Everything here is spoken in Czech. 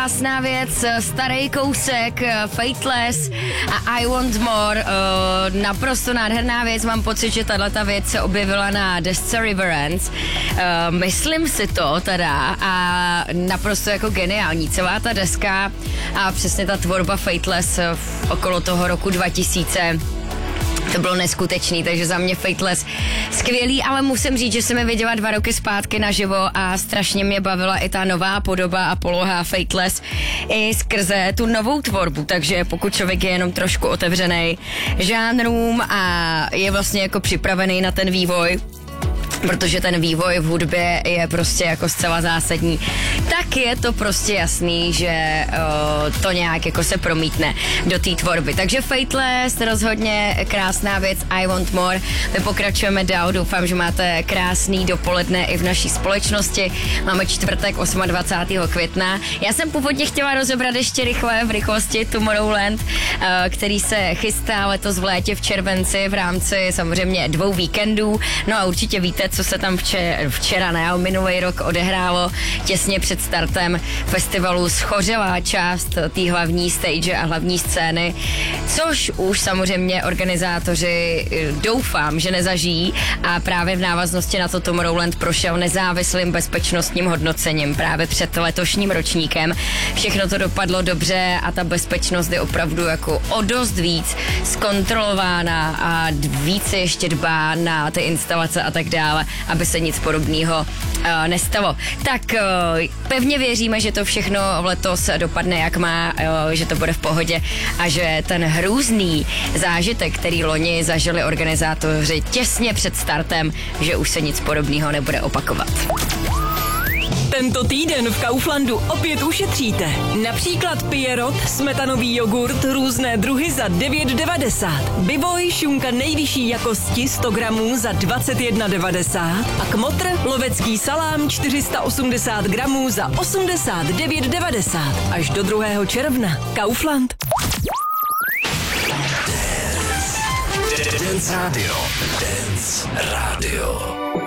krásná věc, starý kousek, Fateless a I Want More, naprosto nádherná věc, mám pocit, že tato věc se objevila na desce Riverence, myslím si to teda a naprosto jako geniální, celá ta deska a přesně ta tvorba Fateless okolo toho roku 2000. To bylo neskutečný, takže za mě Fateless skvělý, ale musím říct, že jsem je viděla 2 roky zpátky naživo a strašně mě bavila i ta nová podoba a poloha Fateless i skrze tu novou tvorbu, takže pokud člověk je jenom trošku otevřený žánrům a je vlastně jako připravený na ten vývoj, protože ten vývoj v hudbě je prostě jako zcela zásadní, tak je to prostě jasný, že to nějak jako se promítne do té tvorby. Takže Fateless, rozhodně krásná věc, I Want More. My pokračujeme dál, doufám, že máte krásný dopoledne i v naší společnosti. Máme čtvrtek 28. května. Já jsem původně chtěla rozebrat ještě rychle v rychlosti Tomorrowland, který se chystá letos v létě v červenci v rámci samozřejmě 2 víkendů. No a určitě víte, co se tam včera minulý rok odehrálo těsně před startem festivalu. Schořela část té hlavní stage a hlavní scény, což už samozřejmě organizátoři doufám, že nezažijí a právě v návaznosti na to Tomorrowland prošel nezávislým bezpečnostním hodnocením právě před letošním ročníkem. Všechno to dopadlo dobře a ta bezpečnost je opravdu jako o dost víc zkontrolována a více ještě dbá na ty instalace a tak dále, aby se nic podobného nestalo. Tak pevně věříme, že to všechno letos dopadne jak má, že to bude v pohodě a že ten hrůzný zážitek, který loni zažili organizátoři těsně před startem, že už se nic podobného nebude opakovat. Tento týden v Kauflandu opět ušetříte. Například Pierrot, smetanový jogurt, různé druhy za 9,90. Bivoj, šunka nejvyšší jakosti 100 gramů za 21,90. A Kmotr, lovecký salám 480 gramů za 89,90. Až do 2. června. Kaufland. Dance Radio. Dance Radio.